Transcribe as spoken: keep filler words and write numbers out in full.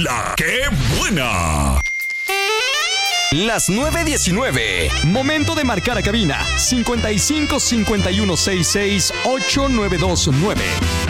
¡La qué buena! Las nueve diecinueve. Momento de marcar a cabina. cincuenta y cinco cincuenta y uno sesenta y seis ocho nueve dos nueve.